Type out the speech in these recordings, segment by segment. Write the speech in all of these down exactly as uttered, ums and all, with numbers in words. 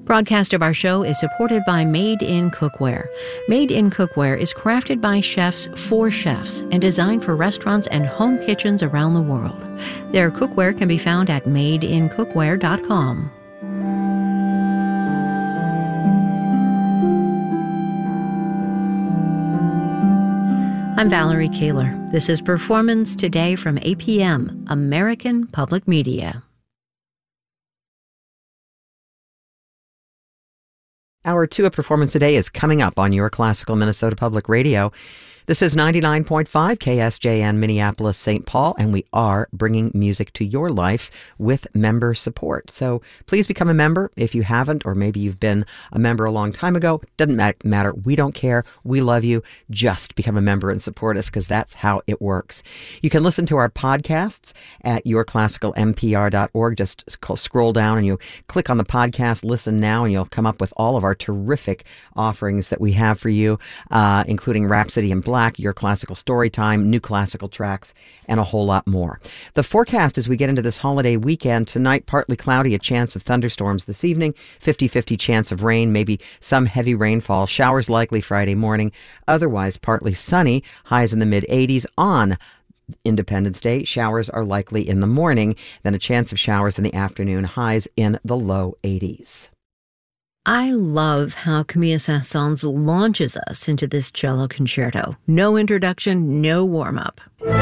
Broadcast of our show is supported by Made in Cookware. Made in Cookware is crafted by chefs for chefs and designed for restaurants and home kitchens around the world. Their cookware can be found at made in cookware dot com. I'm Valerie Kaler. This is Performance Today from A P M, American Public Media. Hour two of Performance Today is coming up on your classical Minnesota Public Radio. This is ninety-nine point five K S J N Minneapolis, Saint Paul, and we are bringing music to your life with member support. So please become a member if you haven't, or maybe you've been a member a long time ago. Doesn't matter. We don't care. We love you. Just become a member and support us, because that's how it works. You can listen to our podcasts at your classical m p r dot org. Just scroll down and you click on the podcast, listen now, and you'll come up with all of our terrific offerings that we have for you, uh, including Rhapsody in Black, Your Classical Storytime, new classical tracks, and a whole lot more. The forecast as we get into this holiday weekend: tonight, partly cloudy, a chance of thunderstorms this evening, fifty-fifty chance of rain, maybe some heavy rainfall, showers likely Friday morning, otherwise partly sunny, highs in the mid eighties. On Independence Day, showers are likely in the morning, then a chance of showers in the afternoon, highs in the low eighties. I love how Camille Saint-Saëns launches us into this cello concerto. No introduction, no warm-up.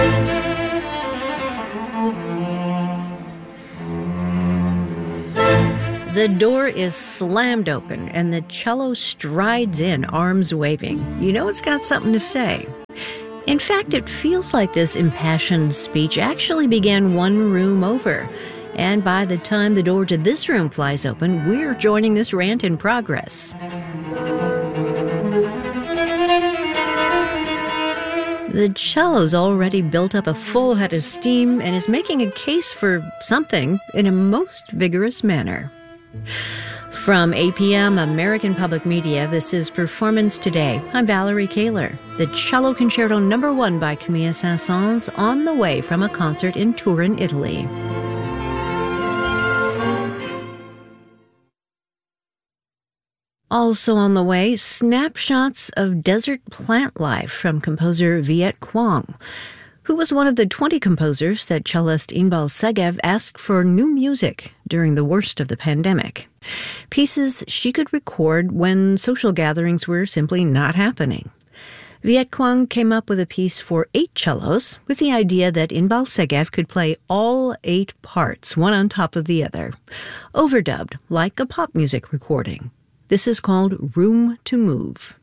The door is slammed open and the cello strides in, arms waving. You know it's got something to say. In fact, it feels like this impassioned speech actually began one room over. And by the time the door to this room flies open, we're joining this rant in progress. The cello's already built up a full head of steam and is making a case for something in a most vigorous manner. From A P M, American Public Media, this is Performance Today. I'm Valerie Kaler. The Cello Concerto Number One by Camille Saint-Saëns, on the way from a concert in Turin, Italy. Also on the way, snapshots of desert plant life from composer Viet Quang, who was one of the twenty composers that cellist Inbal Segev asked for new music during the worst of the pandemic. Pieces she could record when social gatherings were simply not happening. Viet Quang came up with a piece for eight cellos with the idea that Inbal Segev could play all eight parts, one on top of the other, overdubbed like a pop music recording. This is called Room to Move.